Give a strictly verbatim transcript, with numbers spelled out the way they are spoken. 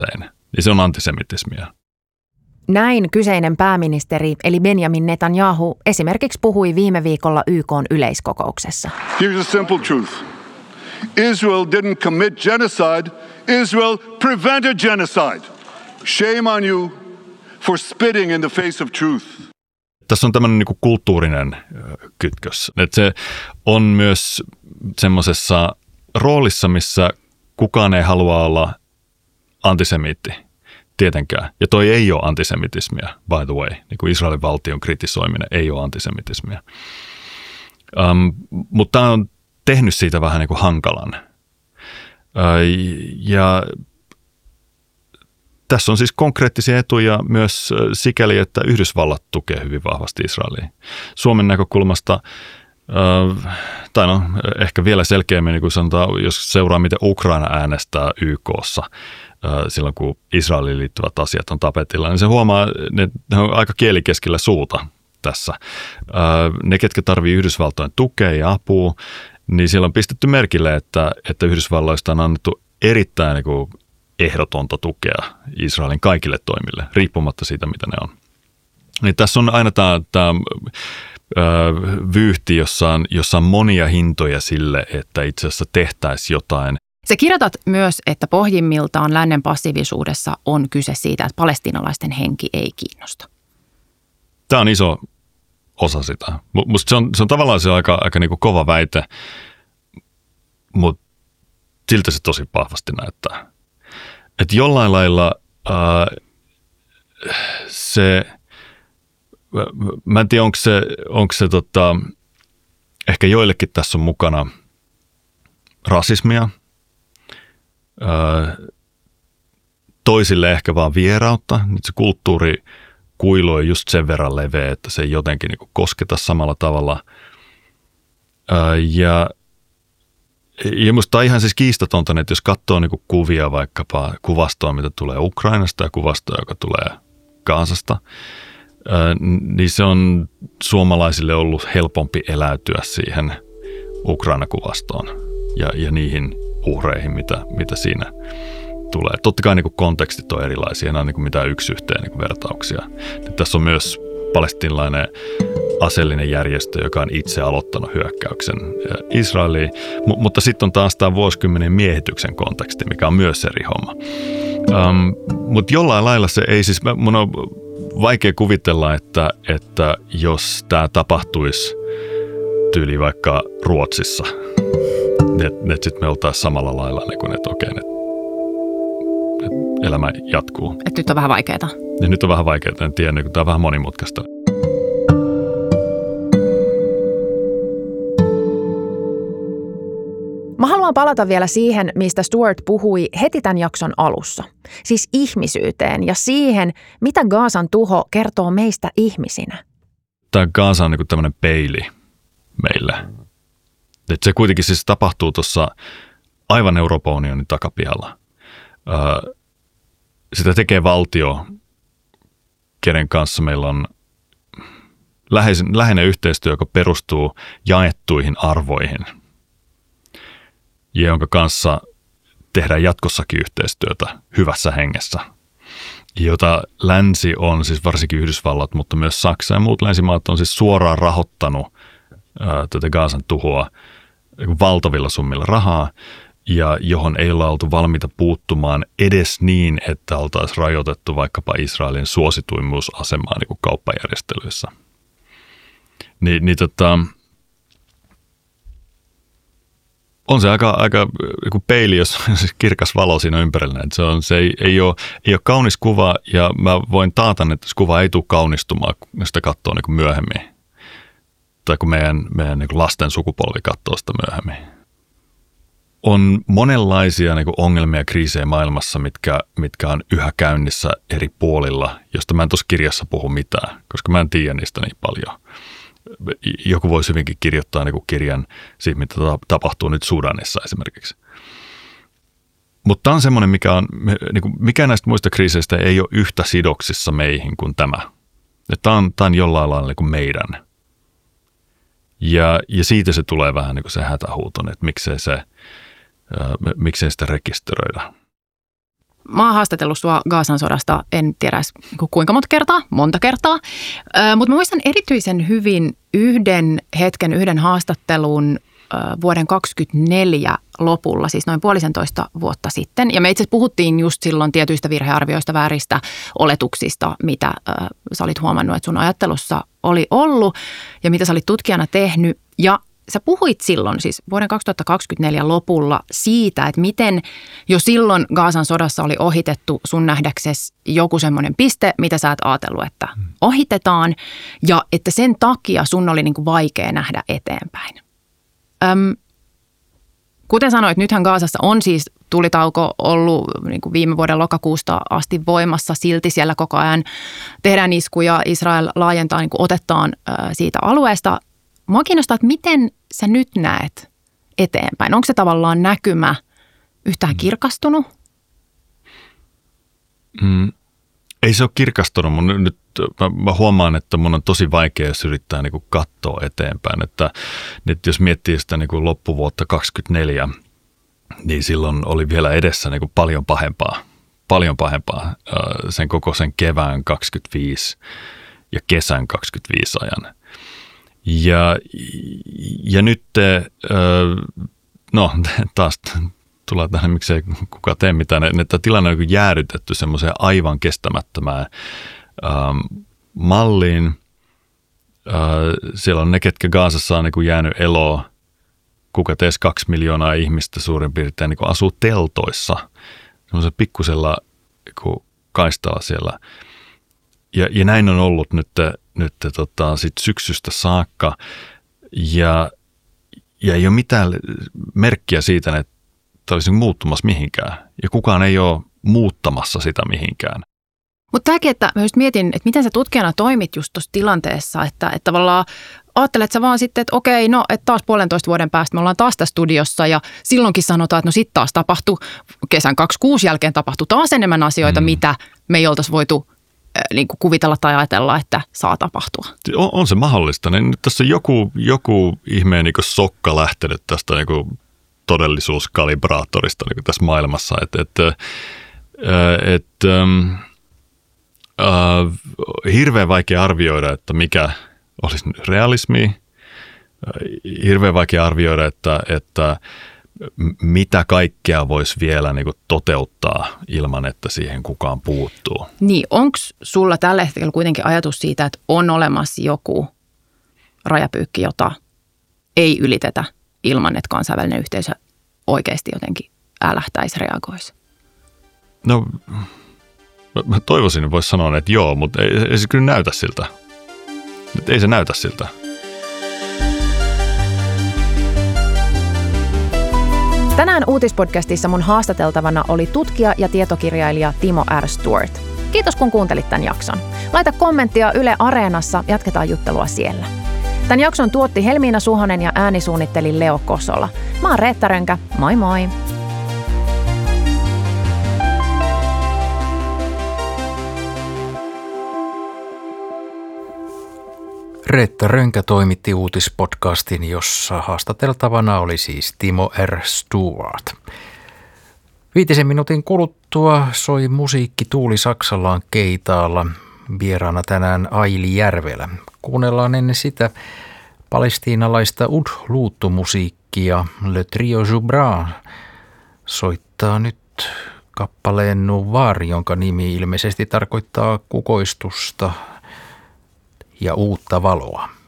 niin se on antisemitismiä. Näin kyseinen pääministeri eli Benjamin Netanyahu esimerkiksi puhui viime viikolla Y K:n yleiskokouksessa. Here's a simple truth. Israel didn't commit genocide. Israel prevented genocide. Shame on you for spitting in the face of truth. Tässä on tämmöinen niin kuin kulttuurinen kytkös. Että se on myös semmoisessa roolissa, missä kukaan ei halua olla antisemiitti. Tietenkään. Ja toi ei ole antisemitismiä, by the way. Niin kuin Israelin valtion kritisoiminen ei ole antisemitismiä. Um, mutta tämä on tehnyt siitä vähän niin kuin hankalan. Uh, ja tässä on siis konkreettisia etuja myös sikäli, että Yhdysvallat tukee hyvin vahvasti Israelia. Suomen näkökulmasta, uh, tai no ehkä vielä selkeämmin, niin kuin sanotaan, jos seuraa, miten Ukraina äänestää Y K:ssa, silloin kun Israeliin liittyvät asiat on tapetilla, niin se huomaa, että ne on aika kielikeskellä suuta tässä. Ne, ketkä tarvitsevat Yhdysvaltojen tukea ja apua, niin siellä on pistetty merkille, että, että Yhdysvalloista on annettu erittäin niin kuin ehdotonta tukea Israelin kaikille toimille, riippumatta siitä, mitä ne on. Niin tässä on aina tämä, tämä vyyhti, jossa on, jossa on monia hintoja sille, että itse asiassa tehtäisiin jotain. Sä kirjoitat myös, että pohjimmiltaan lännen passiivisuudessa on kyse siitä, että palestiinalaisten henki ei kiinnosta. Tämä on iso osa sitä. Musta se on, se on tavallaan se aika, aika niin kuin kova väite, mutta siltä se tosi vahvasti näyttää. Että jollain lailla ää, se, mä en tiedä onko se, onko se tota, ehkä joillekin tässä on mukana rasismia, toisille ehkä vaan vierautta. Nyt se kulttuurikuilu on just sen verran leveä, että se ei jotenkin niin kuin kosketa samalla tavalla. Ja, ja musta on ihan siis kiistatonta, että jos katsoo niin kuin kuvia, vaikkapa kuvastoa, mitä tulee Ukrainasta ja kuvastoa, joka tulee Gazasta, niin se on suomalaisille ollut helpompi eläytyä siihen Ukraina-kuvastoon ja, ja niihin uhreihin, mitä, mitä siinä tulee. Totta kai niin kuin kontekstit on erilaisia, enää niin kuin mitään yksi yhteen niin kuin vertauksia. Nyt tässä on myös palestiinalainen aseellinen järjestö, joka on itse aloittanut hyökkäyksen Israeliin, M- mutta sitten on taas tämä vuosikymmenen miehityksen konteksti, mikä on myös eri homma. Um, mutta jollain lailla se ei siis, mun on vaikea kuvitella, että, että jos tämä tapahtuisi tyyli vaikka Ruotsissa, että et sitten me oltaisiin samalla lailla, niin kuin, että okei, että et elämä jatkuu. Että nyt on vähän vaikeaa. Ja nyt on vähän vaikeaa, en tiedä, niin tämä on vähän monimutkaista. Mä haluan palata vielä siihen, mistä Stuart puhui heti tämän jakson alussa. Siis ihmisyyteen ja siihen, mitä Gazan tuho kertoo meistä ihmisinä. Tämä Gaza on niin kuin tämmöinen peili meille. Että se kuitenkin siis tapahtuu tuossa aivan Euroopan unionin takapihalla. Öö, sitä tekee valtio, kenen kanssa meillä on läheisen, läheinen yhteistyö, joka perustuu jaettuihin arvoihin, ja jonka kanssa tehdään jatkossakin yhteistyötä hyvässä hengessä, jota länsi on, siis varsinkin Yhdysvallat, mutta myös Saksa ja muut länsimaat on siis suoraan rahoittanut ää, tätä Gazan tuhoa valtavilla summilla rahaa, ja johon ei olla oltu valmiita puuttumaan edes niin, että oltaisiin rajoitettu vaikkapa Israelin suosituimmuusasemaa niin kuin kauppajärjestelyissä. Ni, niin tota, on se aika, aika peili, jos kirkas valo siinä ympärillä. Se, on, se ei, ei, ole, ei ole kaunis kuva, ja mä voin taata, että se kuva ei tule kaunistumaan, kun sitä katsoo niin kuin myöhemmin. Tai kun meidän, meidän niin kuin lasten sukupolvi katsoo sitä myöhemmin. On monenlaisia niin kuin ongelmia ja kriisejä maailmassa, mitkä, mitkä on yhä käynnissä eri puolilla, josta mä en tuossa kirjassa puhu mitään, koska mä en tiedä niistä niin paljon. Joku voisi hyvinkin kirjoittaa niin kuin kirjan siitä, mitä tapahtuu nyt Sudanissa esimerkiksi. Mutta tämä on semmoinen, mikä on, niin kuin, mikä näistä muista kriiseistä ei ole yhtä sidoksissa meihin kuin tämä. Tämä on, tämä on jollain lailla niin kuin meidän. Ja, ja siitä se tulee vähän niin kuin se hätähuuton, että miksei, se, äh, miksei sitä rekisteröidä. Mä oon haastatellut sua Gazan sodasta, en tiedä kuinka monta kertaa, monta kertaa, äh, mutta mä muistan erityisen hyvin yhden hetken, yhden haastattelun äh, vuoden kaksikymmentäneljä lopulla, siis noin puolisentoista vuotta sitten. Ja me itse asiassa puhuttiin just silloin tietyistä virhearvioista, vääristä oletuksista, mitä äh, sä olit huomannut, että sun ajattelussa oli ollut ja mitä sä olit tutkijana tehnyt. Ja sä puhuit silloin, siis vuoden kaksituhattakaksikymmentäneljä lopulla siitä, että miten jo silloin Gazan sodassa oli ohitettu sun nähdäksesi joku semmoinen piste, mitä sä et ajatellut, että ohitetaan, ja että sen takia sun oli niin kuin vaikea nähdä eteenpäin. Öm, kuten sanoit, nythän Gazassa on siis tulitauko ollut niin kuin viime vuoden lokakuusta asti voimassa, silti siellä koko ajan tehdään iskuja, Israel laajentaa niin kuin otettaan siitä alueesta. Mua kiinnostaa, että miten sä nyt näet eteenpäin? Onko se tavallaan näkymä yhtään kirkastunut? Mm, ei se ole kirkastunut. Mun nyt, mä, mä huomaan, että mun on tosi vaikea, jos yrittää niin kuin katsoa eteenpäin. Että, että jos miettii sitä niin kuin loppuvuotta kaksikymmentäneljä, niin silloin oli vielä edessä niin kuin paljon pahempaa. Paljon pahempaa sen koko sen kevään kaksikymmentäviisi ja kesän kaksikymmentäviisi ajan. Ja, ja nyt, no taas tulee tähän, miksei kukaan tee mitään, että tilanne on jäädytetty semmoiseen aivan kestämättömään ähm, malliin. Äh, siellä on ne, ketkä Gazassa on niin jäänyt eloon, kuka tees kaksi miljoonaa ihmistä suurin piirtein niin asuu teltoissa, semmoisella pikkusella niin kaistalla siellä. Ja, ja näin on ollut nyt, nyt tota, sit syksystä saakka, ja, ja ei ole mitään merkkiä siitä, että tämä olisi muuttumassa mihinkään, ja kukaan ei ole muuttamassa sitä mihinkään. Mutta tämäkin, että mä just mietin, että miten sä tutkijana toimit just tuossa tilanteessa, että, että tavallaan ajattelet sä vaan sitten, että okei, no että taas puolentoista vuoden päästä me ollaan taas tässä studiossa ja silloinkin sanotaan, että no sitten taas tapahtui, kesän kaksikymmentäkuusi jälkeen tapahtui taas enemmän asioita, mm. mitä me ei oltaisi voitu äh, niin kuin kuvitella tai ajatella, että saa tapahtua. On, on se mahdollista. Nyt tässä on joku, joku ihmeen niin kuin sokka lähtenyt tästä niin kuin todellisuuskalibraattorista niin kuin tässä maailmassa, että et, et, et, Uh, hirveän vaikea arvioida, että mikä olisi realismi. Uh, hirveän vaikea arvioida, että, että mitä kaikkea voisi vielä niin kuin toteuttaa ilman, että siihen kukaan puuttuu. Niin, onko sulla tällä hetkellä kuitenkin ajatus siitä, että on olemassa joku rajapyykki, jota ei ylitetä ilman, että kansainvälinen yhteisö oikeasti jotenkin älähtäisi, reagoisi? No... Mä toivoisin, että voisi sanoa, että joo, mutta ei, ei se kyllä näytä siltä. Ei se näytä siltä. Tänään uutispodcastissa mun haastateltavana oli tutkija ja tietokirjailija Timo R. Stuart. Kiitos kun kuuntelit tämän jakson. Laita kommenttia Yle Areenassa, jatketaan juttelua siellä. Tämän jakson tuotti Helmiina Suhonen ja äänisuunnitteli Leo Kosola. Mä oon Reetta Rönkä, moi moi! Reetta Rönkä toimitti uutispodcastin, jossa haastateltavana oli siis Timo R. Stuart. Viitisen minuutin kuluttua soi musiikki Tuuli Saksalaan Keitaalla, vieraana tänään Aili Järvelä. Kuunnellaan ennen sitä palestiinalaista ud-luuttumusiikkia. Le Trio Joubran soittaa nyt kappaleen Nouvar, jonka nimi ilmeisesti tarkoittaa kukoistusta ja uutta valoa.